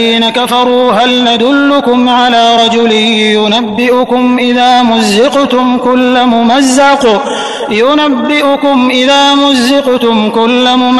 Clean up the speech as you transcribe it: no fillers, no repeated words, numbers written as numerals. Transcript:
الذين كفروا هل ندلكم على رجل ينبئكم إذا مزقتم كل ممزق